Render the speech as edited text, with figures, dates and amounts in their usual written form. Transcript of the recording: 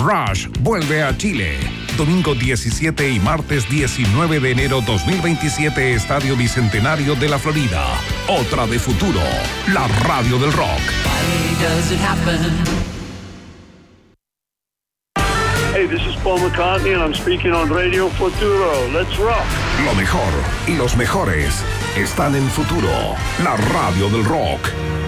Rush vuelve a Chile. Domingo 17 y martes 19 de enero 2027, Estadio Bicentenario de la Florida. Otra de Futuro, la radio del rock. Hey, this is Paul McCartney and I'm speaking on Radio Futuro. Let's rock. Lo mejor y los mejores están en Futuro, la radio del rock.